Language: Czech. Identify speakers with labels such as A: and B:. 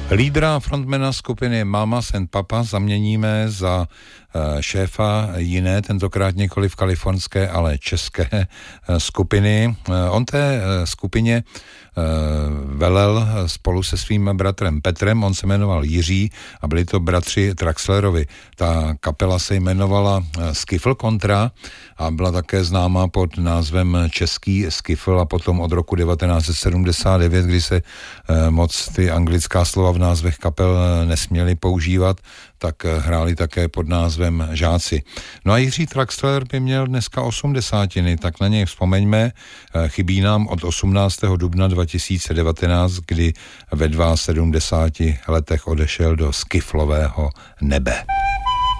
A: Lídra frontmana skupiny Mamas and Papas zaměníme za šéfa jiné, tentokrát nikoli v kalifornské, ale české skupiny. On té skupině velel spolu se svým bratrem Petrem, on se jmenoval Jiří a byli to bratři Traxlerovi. Ta kapela se jmenovala Skiffle Contra a byla také známá pod názvem Český Skiffle a potom od roku 1979, kdy se moc ty anglická slova v názvech kapel nesměly používat, tak hráli také pod názvem Žáci. No a Jiří Traxler by měl dneska 80, tak na něj vzpomeňme. Chybí nám od 18. dubna 2019, kdy ve 72 letech odešel do skifflového nebe.